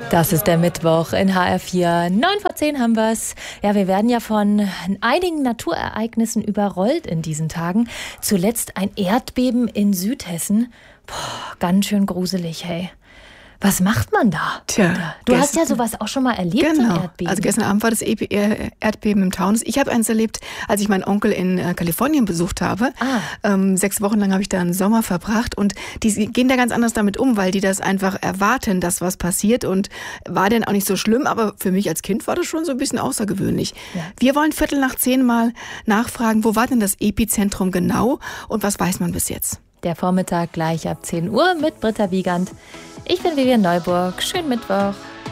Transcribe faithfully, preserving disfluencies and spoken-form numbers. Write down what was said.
Das ist der Mittwoch in H R vier. neun vor zehn haben wir's. Ja, wir werden ja von einigen Naturereignissen überrollt in diesen Tagen. Zuletzt ein Erdbeben in Südhessen. Boah, ganz schön gruselig, hey. Was macht man da? Tja, du gestern, hast ja sowas auch schon mal erlebt, genau. so ein Erdbeben. Also gestern Abend war das Erdbeben im Taunus. Ich habe eins erlebt, als ich meinen Onkel in äh, Kalifornien besucht habe. Ah. Ähm, sechs Wochen lang habe ich da einen Sommer verbracht und die gehen da ganz anders damit um, weil die das einfach erwarten, dass was passiert, und war dann auch nicht so schlimm, aber für mich als Kind war das schon so ein bisschen außergewöhnlich. Ja. Wir wollen Viertel nach zehn mal nachfragen, wo war denn das Epizentrum genau und was weiß man bis jetzt? Der Vormittag gleich ab zehn Uhr mit Britta Wiegand. Ich bin Vivian Neuburg. Schönen Mittwoch.